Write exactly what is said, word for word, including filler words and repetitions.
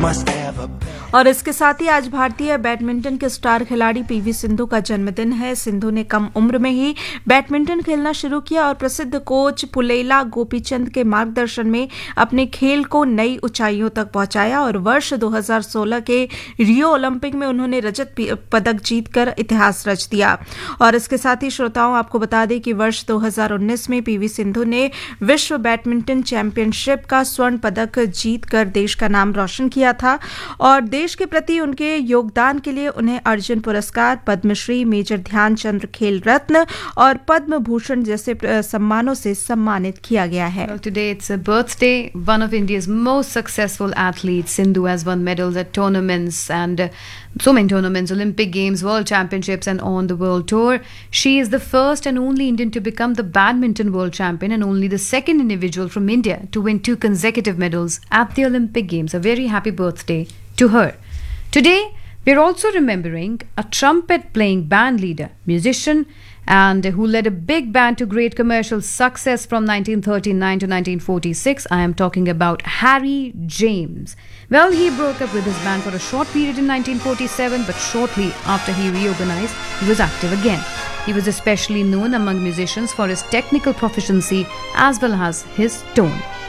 must have a और इसके साथ ही आज भारतीय बैडमिंटन के स्टार खिलाड़ी पीवी सिंधु का जन्मदिन है। सिंधु ने कम उम्र में ही बैडमिंटन खेलना शुरू किया और प्रसिद्ध कोच पुलेला गोपीचंद के मार्गदर्शन में अपने खेल को नई ऊंचाइयों तक पहुंचाया और वर्ष दो हज़ार सोलह के रियो ओलंपिक में उन्होंने रजत पदक जीतकर इतिहास रच दिया। और इसके साथ ही श्रोताओं, आपको बता दें कि वर्ष दो हज़ार उन्नीस में पीवी सिंधु ने विश्व बैडमिंटन चैंपियनशिप का स्वर्ण पदक जीतकर देश का नाम रोशन किया था और देश के प्रति उनके योगदान के लिए उन्हें अर्जुन पुरस्कार, पद्मश्री, मेजर ध्यानचंद खेल रत्न और पद्म भूषण जैसे सम्मानों से सम्मानित किया गया है। Well, today it's a birthday. One of India's most successful athletes, Sindhu, has won medals at tournaments and uh, so many tournaments, Olympic Games, World Championships and on the World Tour. She is the first and only Indian to become the badminton world champion and only the second individual from India to win two consecutive medals at the Olympic Games. A very happy birthday to her. Today, we're also remembering a trumpet-playing band leader, musician, and who led a big band to great commercial success from nineteen thirty-nine to nineteen forty-six. I am talking about Harry James. Well, he broke up with his band for a short period in nineteen forty-seven, but shortly after he reorganized, he was active again. He was especially known among musicians for his technical proficiency as well as his tone.